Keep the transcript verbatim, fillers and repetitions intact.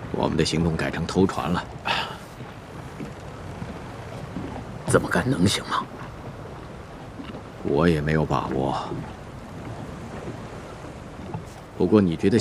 我们的行动改成偷船了。 这么干能行吗？ 我也没有把握。不过你觉得